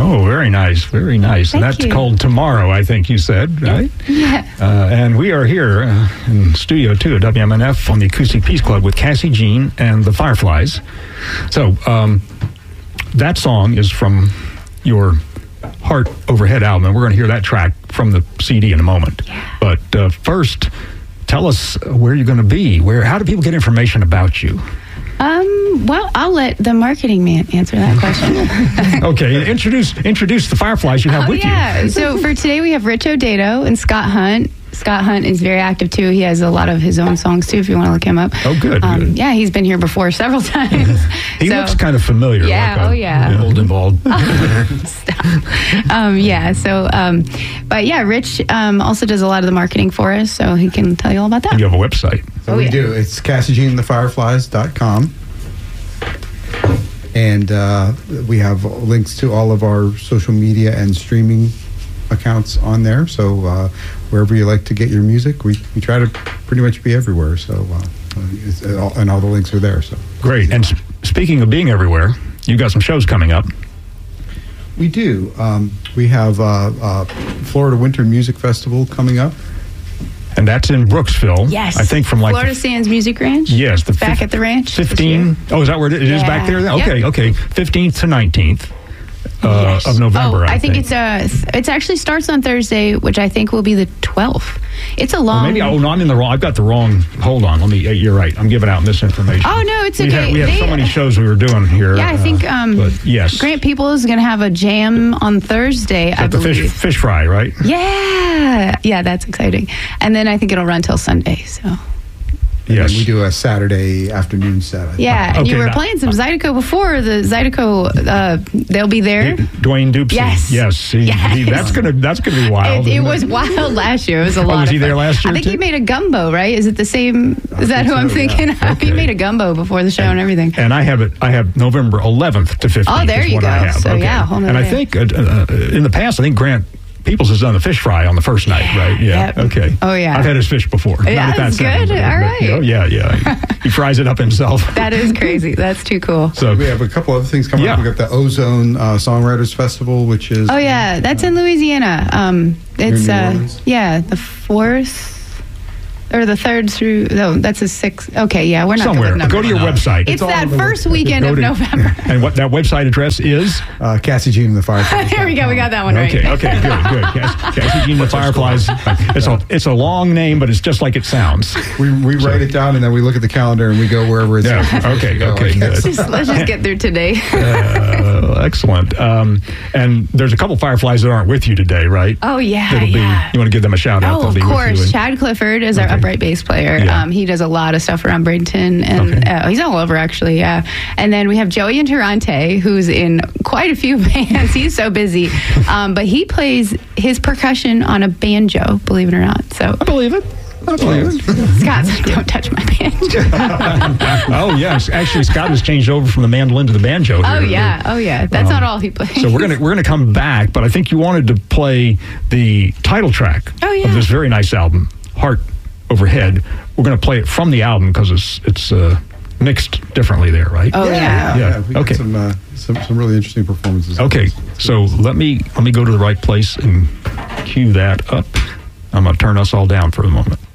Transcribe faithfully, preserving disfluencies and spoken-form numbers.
Oh, very nice, very nice. Thank and that's you. called Tomorrow, I think you said, right? Yeah. Uh, and we are here uh, in Studio two at W M N F on the Acoustic Peace Club with Cassie Jean and the Fireflies. So um, that song is from your Heart Overhead album, and we're going to hear that track from the C D in a moment. Yeah. But uh, first, tell us where you're going to be. Where? How do people get information about you? Um, well, I'll let the marketing man answer that question. Okay, introduce introduce the Fireflies you have oh, with yeah. you. So for today, we have Rich O'Dato and Scott Hunt. Scott Hunt is very active, too. He has a lot of his own songs, too, if you want to look him up. Oh, good, um, good. Yeah, he's been here before several times. He so, looks kind of familiar. Yeah, like a, oh, yeah. you know, old and bald. Stop. Um, yeah, so, um, but yeah, Rich um, also does a lot of the marketing for us, so he can tell you all about that. You have a website. So Oh, we yeah. do. It's Cassie Jean and the Fireflies dot com. And uh, we have links to all of our social media and streaming accounts on there. So uh, wherever you like to get your music, we, we try to pretty much be everywhere. So uh, it's, it all, and all the links are there. So Great. And sp- speaking of being everywhere, you got some shows coming up. we do. Um, we have uh, uh, Florida Winter Music Festival coming up. And that's in Brooksville. Yes. I think from like Florida the, Sands Music Ranch. yes, the Back fif- at the ranch. this fifteen. year. Oh, is that where it is? It is back there? Yeah. Okay, Yep. okay. fifteenth to nineteenth uh, Yes. of November. Oh, I, I think, it's uh it's actually starts on Thursday, which I think will be the twelfth. It's a Or long. maybe, oh, no, I'm in the wrong. I've got the wrong. Hold on. Let me, uh, you're right. I'm giving out misinformation. Oh, no, it's we okay. Had, we had They- so many shows we were doing here. Yeah, I uh, think um, but yes. Grant People is going to have a jam on Thursday. I At the believe. fish, fish fry, right? Yeah, yeah, that's exciting. And then I think it'll run till Sunday. So And Yes. then we do a Saturday afternoon set. I think. yeah, and Okay, you were now- playing some Zydeco before. The Zydeco, uh, they'll be there. Dwayne Dupsy. Yes. Yes. He, Yes. he- that's gonna that's gonna be wild. It, it isn't was wild last year. It was a lot. was of he there fun. last year, I think too? he made a gumbo. Right? Is it the same? Is that think who I'm so, thinking? yeah. of? He Okay. made a gumbo before the show and everything. And I have it. I have November eleventh to fifteenth. Oh, there is you what go. I have. So, yeah, whole and I nother- think uh, uh, in the past, I think Grant Peoples has done the fish fry on the first night, right? Yeah. Yep. Okay. Oh, yeah. I've had his fish before. Yeah, Not at that that's setting, good. but- All but, right. you know, yeah, yeah. He, he fries it up himself. That is crazy. That's too cool. So We have a couple other things coming Yeah. up. We got the Ozone uh, Songwriters Festival, which is Oh yeah, that's in Louisiana. Um, it's New uh, Orleans? yeah, the fourth or the third through. No, that's a sixth. Okay, yeah, we're not somewhere. Good with Go to your numbers. website. It's all that on the first website. weekend Go of to- November. And what that website address is? uh, Cassie Jean and the Fireflies. There we go. We got that one right. Okay, okay, good, good. Cass- Cassie Jean the Fireflies. It's a it's a long name, but it's just like it sounds. We, we write it down and then we look at the calendar and we go wherever it's Yeah. supposed Okay. to go, Okay. I guess. Good. Just, let's just get through today. Uh, excellent. Um, and there's a couple Fireflies that aren't with you today, right? Oh yeah, That'll yeah. be. You want to give them a shout out? Oh, They'll of be with you course. and- Chad Clifford is our Okay. upright bass player. Yeah. Um, he does a lot of stuff around Bradenton, and Okay. uh, he's all over, actually, yeah. And then we have Joey Interante, who's in quite a few bands. He's so busy. Um, but he plays his percussion on a banjo, believe it or not. So I believe it. I believe it. Scott's like, don't touch my banjo. Oh yes, actually, Scott has changed over from the mandolin to the banjo. Oh, here. yeah. Oh, yeah. That's Um, not all he plays. So we're gonna we're gonna come back, but I think you wanted to play the title track Oh, yeah. of this very nice album, Heart Overhead. We're gonna play it from the album because it's it's uh, mixed differently there, right? Oh, yeah. Yeah, we got okay. some, uh, some some really interesting performances. Okay, so let me let me go to the right place and cue that up. I'm gonna turn us all down for a moment.